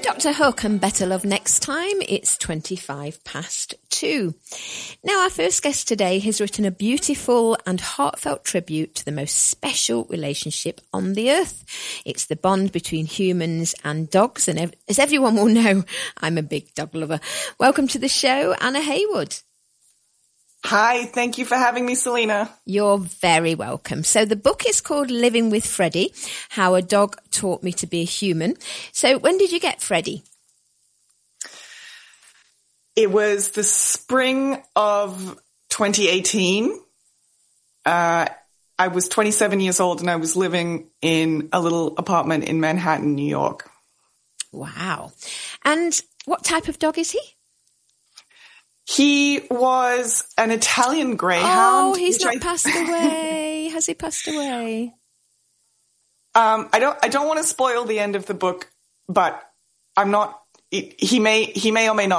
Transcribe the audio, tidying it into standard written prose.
Dr. Hook and Better Love next time. It's 2. Now, our first guest today has written a beautiful and heartfelt tribute to the most special relationship on the earth. It's the bond between humans and dogs. And as everyone will know, I'm a big dog lover. Welcome to the show, Anna Haywood. Hi, thank you for having me, Selena. You're very welcome. So the book is called Living with Freddie, How a Dog Taught Me to Be a Human. So when did you get Freddie? It was the spring of 2018. I was 27 years old and I was living in a little apartment in Manhattan, New York. Wow. And what type of dog is he? He was an Italian greyhound. Oh, he's not passed away. Has he passed away? I don't want to spoil the end of the book, but I'm not. He may or may not